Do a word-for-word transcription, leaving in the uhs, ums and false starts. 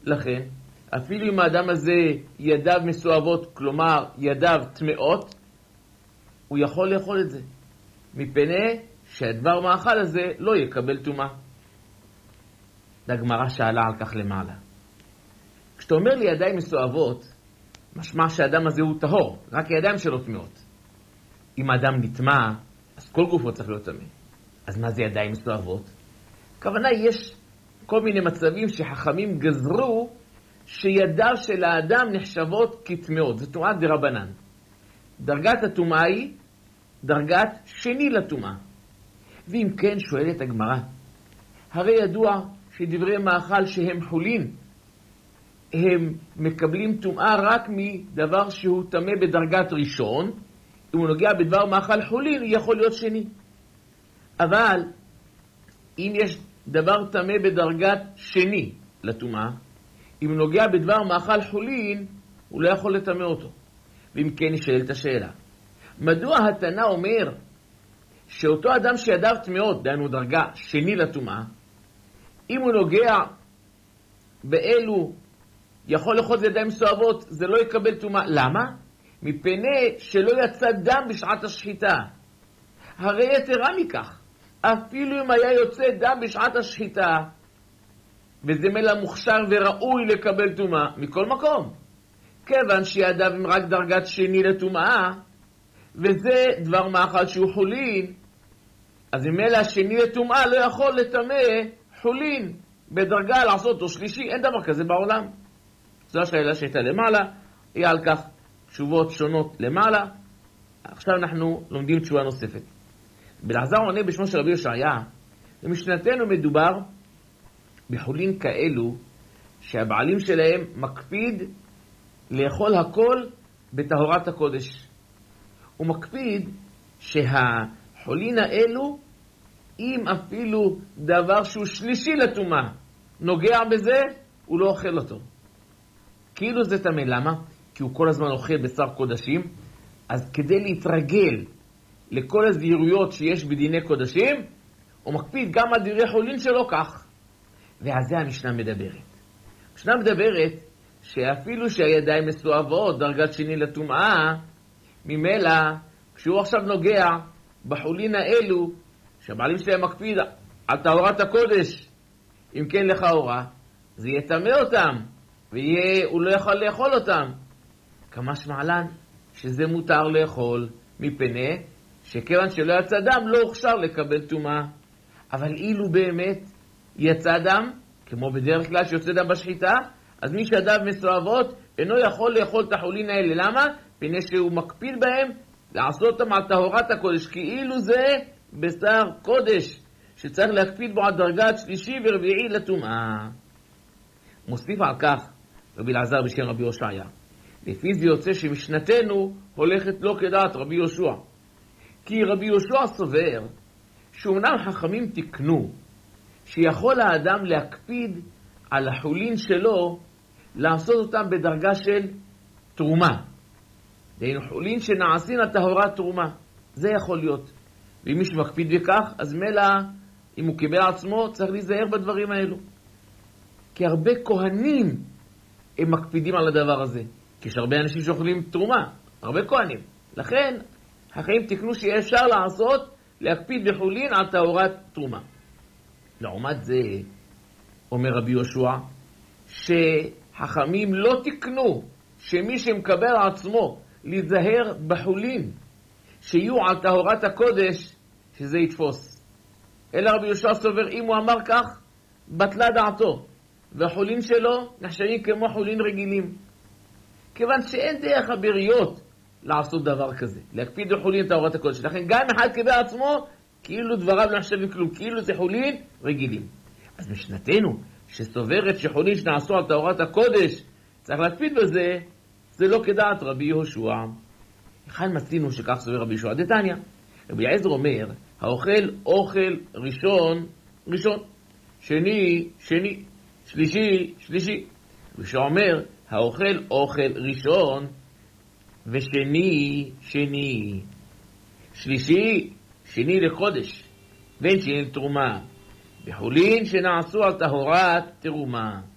לכן, אפילו אם האדם הזה ידיו מסואבות, כלומר ידיו טמאות, הוא יכול לאכול את זה, מפני שהדבר מאכל הזה לא יקבל טומאה. הגמרא שאלה על כך למעלה. כשאתה אומר לי ידיים מסואבות, משמע שהאדם הזה הוא טהור, רק הידיים שלו טמאות. אם האדם נטמא, אז כל גופו צריך להיות טמא. אז מה זה ידיים מסואבות? הכוונה, יש כל מיני מצבים שחכמים גזרו שידיו של האדם נחשבות כטמאות. זה טומאת דרבנן. דרגת הטומאה היא דרגת שני לטומאה. ואם כן, שואלת הגמרא, הרי ידוע שדברי מאכל שהם חולין, הם מקבלים טומאה רק מדבר שהוא טמא בדרגת ראשון. אם הוא נוגע בדבר מאכל חולין, הוא יכול להיות שני. אבל אם יש דבר טמא בדרגת שני לטומאה, אם הוא נוגע בדבר מאכל חולין, הוא לא יכול לטמא אותו. ואם כן, נשאלת השאלה, מדוע התנא אומר שאותו אדם שידיו טמאות, דהיינו דרגה שני לטומאה, אם הוא נוגע באלו יכול לאכול ידיים מסואבות, זה לא יקבל טומאה. למה? מפני שלא יצא דם בשעת השחיטה. הרי יתרה מכך, אפילו אם היה יוצא דם בשעת השחיטה, וזה מלא מוכשר וראוי לקבל טומאה, מכל מקום. כיוון שידיו הם רק דרגת שני לטומאה, וזה דבר מאכל שהוא חולין, אז אם מלא השני לטומאה לא יכול לטמא חולין בדרגה לעשות או שלישי. אין דבר כזה בעולם. זו השאלה שהייתה למעלה, היא על כך תשובות שונות למעלה. עכשיו אנחנו לומדים תשובה נוספת. בלעזר עונה בשמו של רבי ישעיה, במשנתנו מדובר בחולין כאלו שהבעלים שלהם מקפיד לאכול הכל בטהרת הקודש. הוא מקפיד שהחולין האלו, אם אפילו דבר שהוא שלישי לטומאה נוגע בזה, הוא לא אוכל אותו. כאילו זה טמא. למה? כי הוא כל הזמן אוכל בשר קודשים, אז כדי להתרגל לכל הזהירויות שיש בדיני קודשים, הוא מקפיד גם על דברי חולין שלו כך. ועל זה המשנה מדברת. המשנה מדברת שאפילו שהידיים מסואבות, דרגת שני לטומאה, ממילא כשהוא עכשיו נוגע בחולין האלו, שהבעלים שלהם מקפיד על טהרת הקודש, אם כן לכאורה, זה יטמא אותם, והוא לא יכול לאכול אותם. כמה שמעלן שזה מותר לאכול, מפני שכיוון שלא יצא דם, לא הוכשר לקבל טומאה. אבל אילו באמת יצא דם, כמו בדרך כלל שיוצא דם בשחיטה, אז מי שידיו מסואבות אינו יכול לאכול את החולין האלה. למה? מפני שהוא מקפיד בהם לעשות אותם על טהרת הקודש, כאילו זה בשר קודש שצריך להקפיד בו על דרגת שלישי ורביעי לטומאה. מוסיף על כך רבי אלעזר בשם רבי יושעיה, לפי זה יוצא שמשנתנו הולכת לא כדעת רבי יהושע, כי רבי יהושע סובר שאומנם חכמים תקנו שיכול האדם להקפיד על החולין שלו לעשות אותם בדרגה של תרומה, דהיינו חולין שנעשין על טהרת תרומה. זה יכול להיות, ואם מישהו מקפיד בכך, אז מלא אם הוא קיבל עצמו צריך להיזהר בדברים האלו, כי הרבה כהנים הם מקפידים על הדבר הזה, כי יש הרבה אנשים שאוכלים תרומה, הרבה כהנים. לכן החיים תקנו שיהיה אפשר לעשות להקפיד בחולין על טהרת תרומה. לעומת זה אומר רבי יהושע שחכמים לא תקנו שמי שמקבל עצמו להיזהר בחולין שיהיו על טהרת הקודש שזה יתפוס, אלא רבי יהושע סובר אם הוא אמר כך בטלה דעתו, והחולין שלו נחשבים כמו חולין רגילים, כיוון שאין דרך הבריות לעשות דבר כזה, להקפיד בחולין טהרת הקודש. לכן גם אחד קיבל עצמו כאילו דבריו לא נחשבים כלום, כאילו זה חולין רגילים. אז משנתנו שסוברת שחולין שנעשו על טהרת הקודש צריך להקפיד בזה, זה לא כדעת רבי יהושע. כאן מצינו שכך סובר רבי יהושע דתניא. רבי אליעזר אומר האוכל אוכל ראשון ראשון, שני שני, שלישי שלישי. רבי יהושע אומר האוכל אוכל ראשון ושני שני, שלישי שני לחודש, ואין שני לתרומה, בחולין שנעשו על טהרת תרומה.